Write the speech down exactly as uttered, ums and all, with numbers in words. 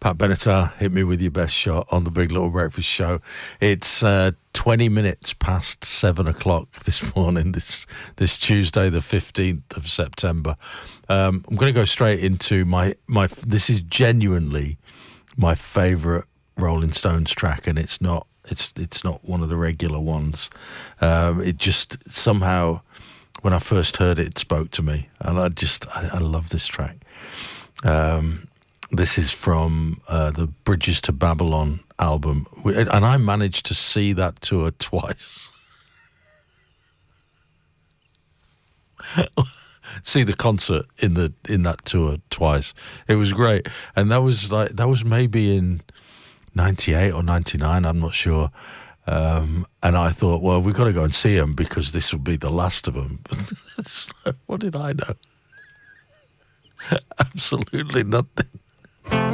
Pat Benatar, hit me with your best shot on the Big Little Breakfast Show. It's uh, twenty minutes past seven o'clock this morning, this this Tuesday, the fifteenth of September. Um, I'm going to go straight into my, my, this is genuinely my favourite Rolling Stones track, and it's not, it's, it's not one of the regular ones. Um, it just somehow, when I first heard it, it spoke to me, and I just, I, I love this track. Um, This is from uh, the Bridges to Babylon album, and I managed to see that tour twice. See the concert in the in that tour twice. It was great, and that was like that was maybe in ninety-eight or ninety-nine. I'm not sure. Um, and I thought, well, we've got to go and see them because this will be the last of them. So, what did I know? Absolutely nothing.